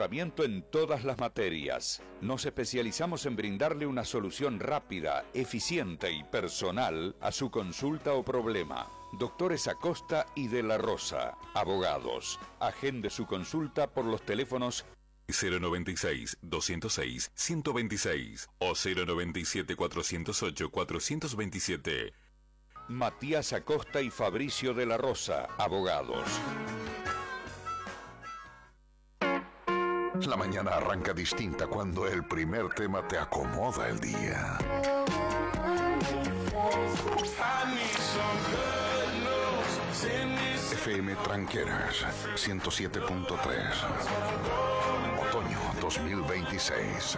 asesoramiento en todas las materias. Nos especializamos en brindarle una solución rápida, eficiente y personal a su consulta o problema. Doctores Acosta y de la Rosa, abogados. Agende su consulta por los teléfonos 096-206-126 o 097-408-427. Matías Acosta y Fabricio de la Rosa, abogados. La mañana arranca distinta cuando el primer tema te acomoda el día. FM Tranqueras 107.3. Otoño 2026.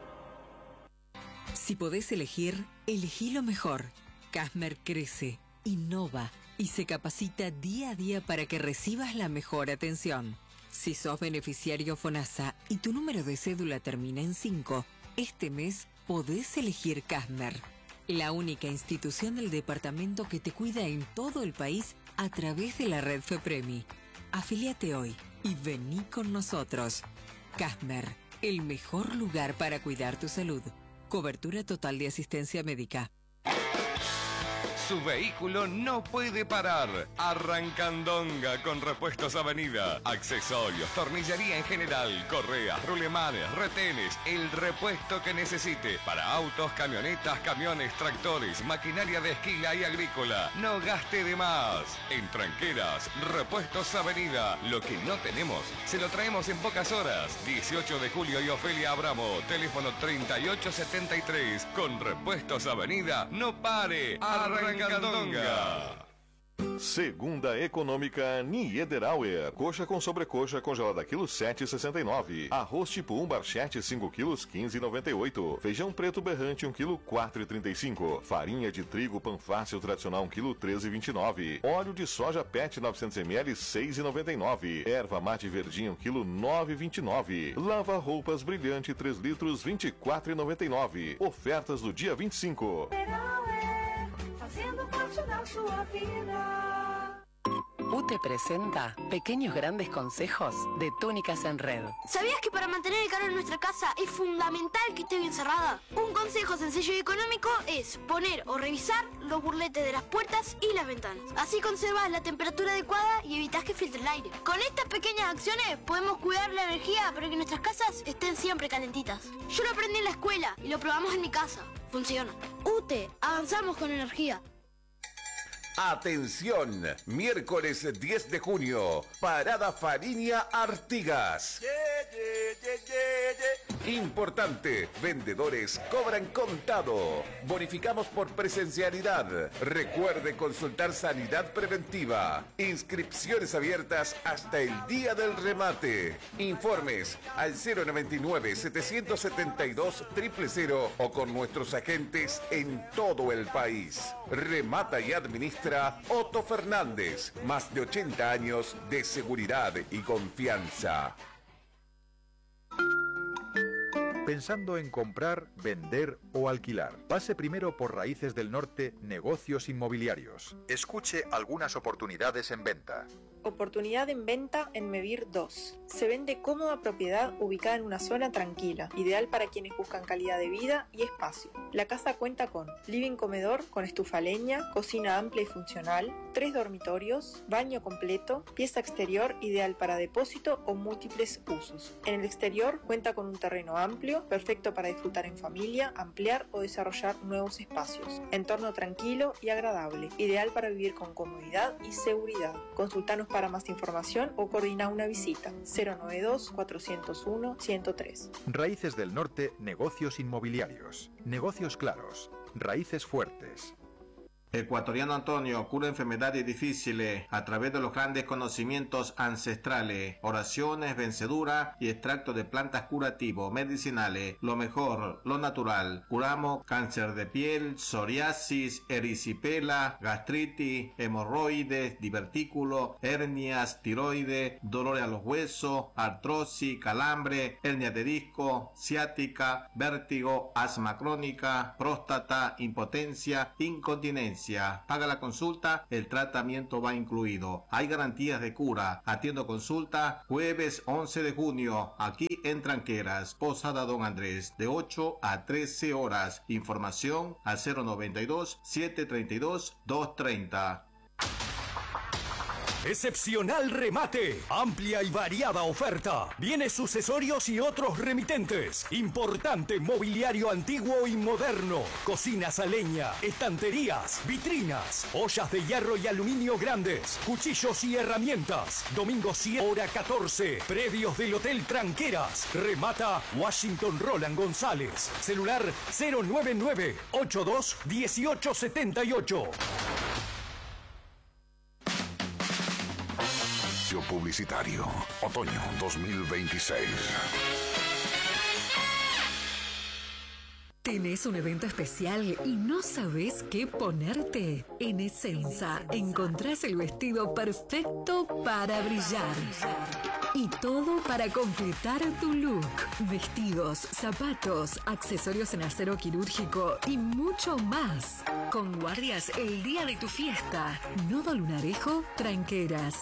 Si podés elegir, elegí lo mejor. Casmer crece, innova y se capacita día a día para que recibas la mejor atención. Si sos beneficiario FONASA y tu número de cédula termina en 5, este mes podés elegir Casmer, la única institución del departamento que te cuida en todo el país a través de la red FEPREMI. Afíliate hoy y vení con nosotros. Casmer, el mejor lugar para cuidar tu salud. Cobertura total de asistencia médica. Su vehículo no puede parar. Arrancandonga con Repuestos Avenida. Accesorios, tornillería en general, correas, rulemanes, retenes, el repuesto que necesite. Para autos, camionetas, camiones, tractores, maquinaria de esquila y agrícola. No gaste de más. En Tranqueras, Repuestos Avenida. Lo que no tenemos, se lo traemos en pocas horas. 18 de julio y Ofelia Abramo. Teléfono 3873. Con Repuestos Avenida, no pare. Arrancandonga. Segunda Econômica Niederauer. Coxa com sobrecoxa congelada quilo 7,69. Arroz tipo 1 barchete 5 quilos 15,98. Feijão preto berrante 1 quilo 4,35. Farinha de trigo Panfácil tradicional 1 quilo 13,29. Óleo de soja PET 900 ml 6,99. Erva mate verdinha 1 quilo 9,29. Lava roupas brilhante 3 litros 24,99. Ofertas do dia 25. UTE presenta Pequeños Grandes Consejos de Túnicas en Red. ¿Sabías que para mantener el calor en nuestra casa es fundamental que esté bien cerrada? Un consejo sencillo y económico es poner o revisar los burletes de las puertas y las ventanas. Así conservas la temperatura adecuada y evitas que filtre el aire. Con estas pequeñas acciones podemos cuidar la energía para que nuestras casas estén siempre calentitas. Yo lo aprendí en la escuela y lo probamos en mi casa. Funciona. UTE, avanzamos con energía. Atención, miércoles 10 de junio, Parada Fariña Artigas. Importante, vendedores cobran contado. Bonificamos por presencialidad. Recuerde consultar sanidad preventiva. Inscripciones abiertas hasta el día del remate. Informes al 099-772-000 o con nuestros agentes en todo el país. Remata y administra Otto Fernández. Más de 80 años de seguridad y confianza. Pensando en comprar, vender o alquilar. Pase primero por Raíces del Norte, Negocios Inmobiliarios. Escuche algunas oportunidades en venta. Oportunidad en venta en Mevir 2. Se vende cómoda propiedad ubicada en una zona tranquila, ideal para quienes buscan calidad de vida y espacio. La casa cuenta con living comedor con estufa a leña, cocina amplia y funcional, 3 dormitorios, baño completo, pieza exterior ideal para depósito o múltiples usos. En el exterior cuenta con un terreno amplio, perfecto para disfrutar en familia, ampliar o desarrollar nuevos espacios. Entorno tranquilo y agradable, ideal para vivir con comodidad y seguridad. Consultanos para más información o coordina una visita. 092-401-103. Raíces del Norte, Negocios Inmobiliarios. Negocios claros. Raíces fuertes. Ecuatoriano Antonio cura enfermedades difíciles a través de los grandes conocimientos ancestrales, oraciones, vencedura y extractos de plantas curativos, medicinales, lo mejor, lo natural. Curamos cáncer de piel, psoriasis, erisipela, gastritis, hemorroides, divertículos, hernias, tiroides, dolores a los huesos, artrosis, calambre, hernia de disco, ciática, vértigo, asma crónica, próstata, impotencia, incontinencia. audiencia. Paga la consulta, el tratamiento va incluido. Hay garantías de cura. Atiendo consulta jueves 11 de junio, aquí en Tranqueras, Posada Don Andrés, de 8 a 13 horas. Información al 092-732-230. Excepcional remate, amplia y variada oferta, bienes sucesorios y otros remitentes, importante mobiliario antiguo y moderno, cocinas a leña, estanterías, vitrinas, ollas de hierro y aluminio grandes, cuchillos y herramientas. Domingo 7 hora 14, predios del Hotel Tranqueras. Remata Washington Roland González, celular 099-82-1878. Publicitario, otoño 2026. ¿Tenés un evento especial y no sabés qué ponerte? En Essenza encontrás el vestido perfecto para brillar. Y todo para completar tu look. Vestidos, zapatos, accesorios en acero quirúrgico y mucho más. Con guardias el día de tu fiesta. Nodo Lunarejo, Tranqueras.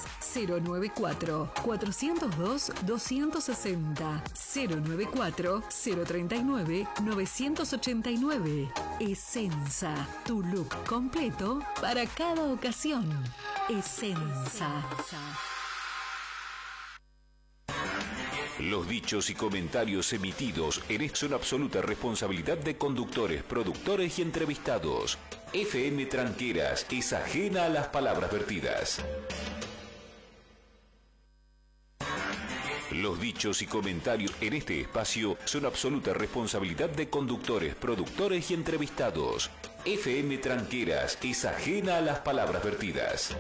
094-402-260. 094-039-989. Essenza, tu look completo para cada ocasión. Essenza. Los dichos y comentarios emitidos son absoluta responsabilidad de conductores, productores y entrevistados. FM Tranqueras es ajena a las palabras vertidas. Los dichos y comentarios en este espacio son absoluta responsabilidad de conductores, productores y entrevistados. FM Tranqueras es ajena a las palabras vertidas.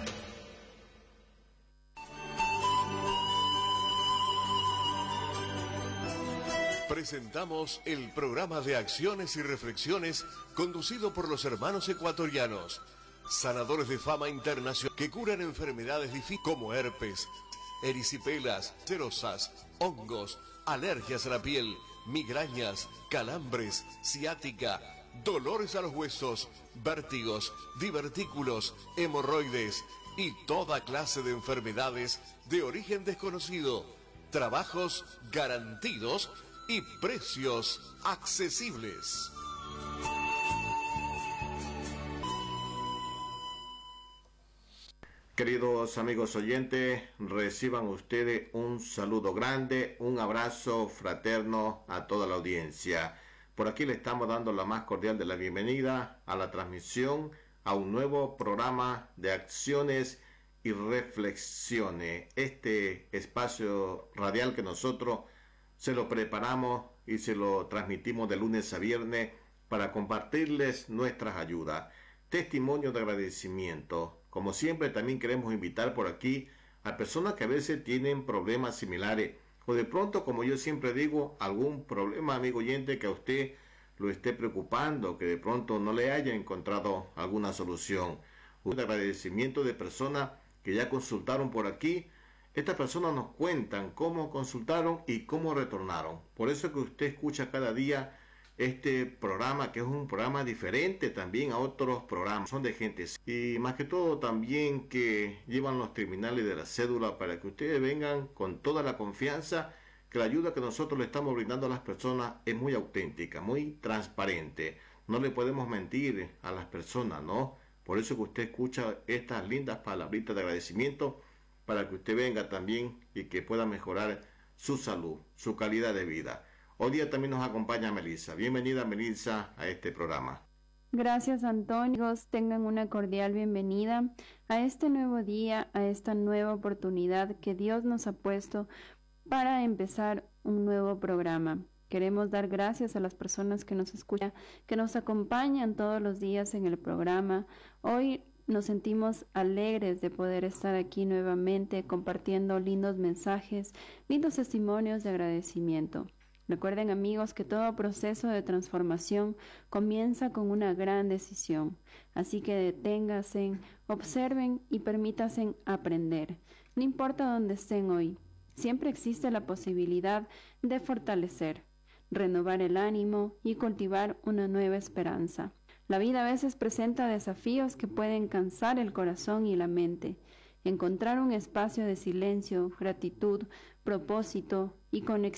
Presentamos el programa de acciones y reflexiones conducido por los hermanos ecuatorianos, sanadores de fama internacional que curan enfermedades difíciles como herpes, erisipelas, cerosas, hongos, alergias a la piel, migrañas, calambres, ciática, dolores a los huesos, vértigos, divertículos, hemorroides y toda clase de enfermedades de origen desconocido. Trabajos garantidos y precios accesibles. Queridos amigos oyentes, reciban ustedes un saludo grande, un abrazo fraterno a toda la audiencia. Por aquí le estamos dando la más cordial de la bienvenida a la transmisión a un nuevo programa de acciones y reflexiones. Este espacio radial que nosotros se lo preparamos y se lo transmitimos de lunes a viernes para compartirles nuestras ayudas. Testimonio de agradecimiento. Como siempre, también queremos invitar por aquí a personas que a veces tienen problemas similares o de pronto, como yo siempre digo, algún problema, amigo oyente, que a usted lo esté preocupando, que de pronto no le haya encontrado alguna solución. Un agradecimiento de personas que ya consultaron por aquí. Estas personas nos cuentan cómo consultaron y cómo retornaron. Por eso que usted escucha cada día este programa, que es un programa diferente también a otros programas. Son de gente y más que todo también que llevan los terminales de la cédula para que ustedes vengan con toda la confianza que la ayuda que nosotros le estamos brindando a las personas es muy auténtica, muy transparente. No le podemos mentir a las personas, ¿no? Por eso que usted escucha estas lindas palabritas de agradecimiento para que usted venga también y que pueda mejorar su salud, su calidad de vida. Hoy día también nos acompaña Melissa. Bienvenida, Melissa, a este programa. Gracias, Antonio. Tengan una cordial bienvenida a este nuevo día, a esta nueva oportunidad que Dios nos ha puesto para empezar un nuevo programa. Queremos dar gracias a las personas que nos escuchan, que nos acompañan todos los días en el programa. Hoy nos sentimos alegres de poder estar aquí nuevamente compartiendo lindos mensajes, lindos testimonios de agradecimiento. Recuerden, amigos, que todo proceso de transformación comienza con una gran decisión. Así que deténganse, observen y permítanse aprender. No importa dónde estén hoy, siempre existe la posibilidad de fortalecer, renovar el ánimo y cultivar una nueva esperanza. La vida a veces presenta desafíos que pueden cansar el corazón y la mente. Encontrar un espacio de silencio, gratitud, propósito y conexión